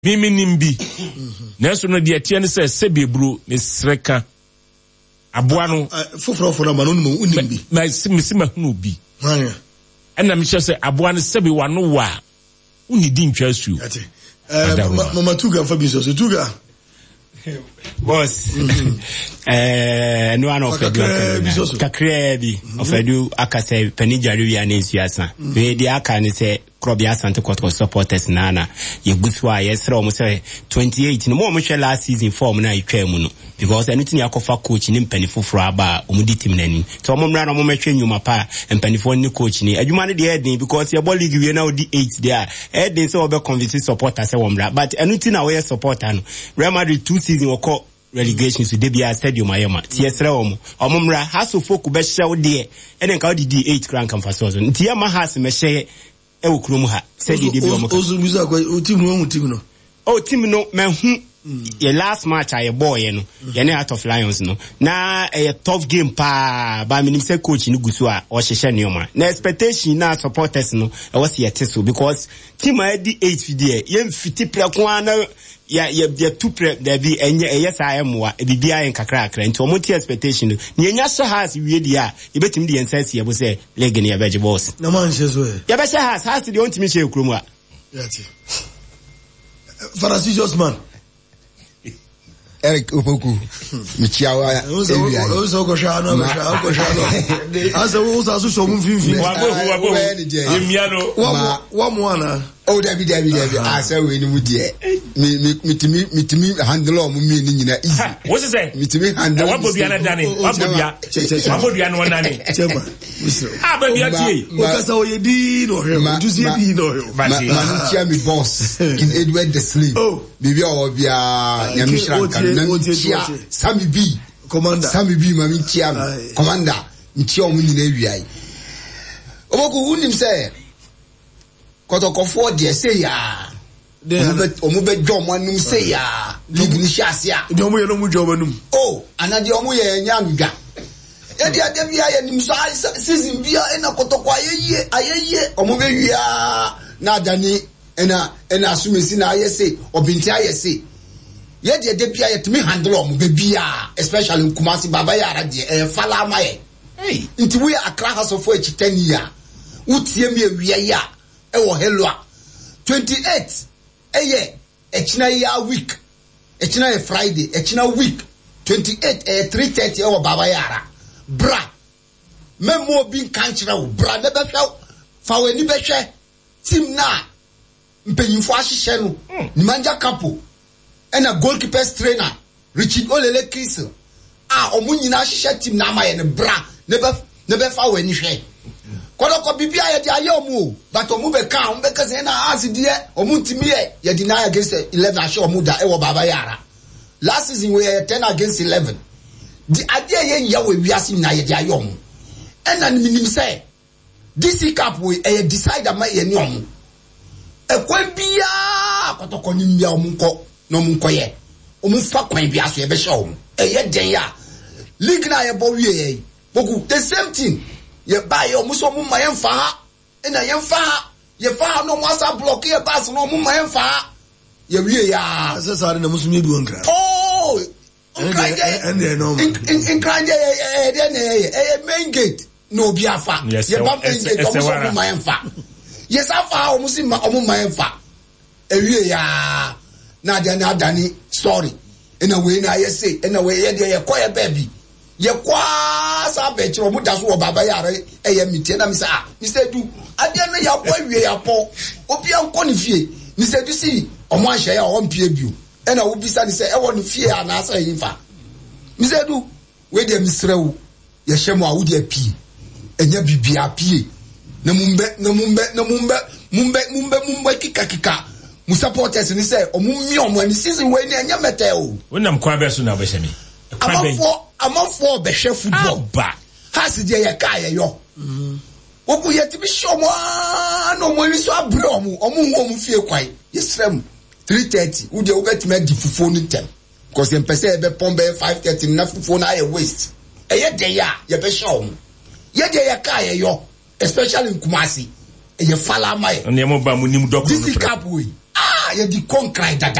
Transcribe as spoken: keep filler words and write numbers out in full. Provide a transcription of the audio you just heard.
Mimi nimbi. Neso no de atia ne se sebebru me sreka. Aboa no foforo foforo ma no no unimbi. Ma sima hunu bi. Anya. Ena me se aboa no sebe wano wa. Unidi ntwa asu. Ati. Eh mama tuga fa bi so so tuga. Boss. Eh no an of edu kakra bi of edu akase panijari wi anensuasa. We di aka ne se Krobia Sante Kotko supporters nana ye guswa ye sra omo say twenty-eight no mo mo hwe last season form na itwa mu no because anything yakofa coach ni mpanifo fro aba omo di team nani so omo mra no mo mehwe nyuma pa mpanifo ni coach ni adwuma ne de edin because ye ball league we na odi eight there edin say obe convince supporters say womra but anything na we supporter no Real Madrid two season woko relegation to Debia Stadium Ayama. Tiesra omo. Omumra has to folk be show there. And then ka di eight grand campus. Tiama has me share e wokrom ha. Said di Debia omo. Ozo muza kwa team no team no. Oh team no me hu your last match I boy no. Ye na out of Lions no. Na a tough game pa ba minim say coach ni gusu a o hye neoma. Na expectation na supporters no e was ye teso because team a di eight there. Ye fiti plekwa na ya ya ya two pre there be enye yes I am wa e bibia en kakra akra nti omo ti expectation no ni enya so has we dia e betim di ensense ye bo say leg na beje boss na man shezo e ya be say has has di ontimi she ekromu a yati Farasi just man Eric Opoku michiawa area ozo ko sha no sha ko sha no asa wo sa so so mu finfin wa bo wa bo yemiano wa wa mo ana oh David David David asa we ni mu de mi mitimi mitimi handle omo mi ni nyina easy what is it mitimi handle wa bo bia na dani wa bo bia wa bo bia no nani chema ah ba bia tie o kasa o yedi no he o juzi bi no he ma ma chia mi boss in Edward the Slim bibi o bia nyami shranka na chia Sami B commander Sami B ma mi chia commander mi chia o mu nyina wiai oboku unim say Kotokofo de say ya omo be dwo mo anum say ya league ni hyasia de omo ye no mu dwo manum oh anade omo ye nya nga e de ade bia ye nim so season bia e na kotokwa ayeye ayeye omo be wia na adani ena ena asumesi na ayese obinti ayese ye de ade bia ye timi handle omo be bia especially Nkumasi baba yara de e fala amaye hey nti we Accra House of Four ten year utie mi awia ya ewo helwa twenty-eight eye echina ya week echina ya Friday echina week twenty-eight eh three thirty ewo baba yara bra memo bin kanchira wo bra ne be hwa fa weni be hwe team na mpanyimfo ahihye no ni manja kapo ena goalkeeper trainer Richard Olele Kinsel ah omunyina ahihye team na amaye ne bra ne be ne be fa weni hwe Koloko bibia ye di ayomu but omu be ka omu be ka se na asidi e omu ntimi ye ye deny against eleven ashe omu da e wo baba yara last season we were ten against eleven di ade ye nya we wiase na ye di ayomu ena ni minim say this cup we e decide am ye ni omu e kwa bia kotoko ni mbia omu nko no omu nko ye omu fa kwan bia so ye be hye omu e ye den ya league na ye bo wie ye boku the same thing ye ba ye omuso mu ma ye mfa ha ena ye mfa ha ye fa ha no mo asa block ye pass no mu ma ye mfa ha ye wie ya asa sare na musu mi bi onkra oh and no in kranje e de na ye e main gate no bi afa ye ba main gate omuso mu ma ye mfa ye sa fa omuso ma omu ma ye mfa e wie ya na de na adani sorry ena we na ye say ena we ye de ye koye baby ye kwa sa be chiro mu da so wo baba yare e ye mitie na mi say ah Mister Du ade na ya bo awie ya po obi anko ne fie Mister Du si omo ahye ya o mpie bio e na wo bisa ni say e wo ne fie ana sa yin fa Mister Du we de misrewu ye hyemu a wo de apie enya bibia apie na mumbe na mumbe na mumbe mumbe mumbe mumbe kika kika mu supporters ni say omo mi omo ni season we ni enya mete o wonam kwa be so na be hyemi amafo amafo be hwe football ba has de ye ka ye yo oku ye tibi shomo no mo wi so abre omo omo hu omo fie kwai yesrem three thirty wo de wo betima di fufuo ni tem because em pese e be pombe five thirty na fufuo na ye waste e ye de ya ye be show ye de ye ka ye yo especially in Kumasi e ye fala mai ne mo ba mu nim dokoro this cup we ah ye di konkrai dada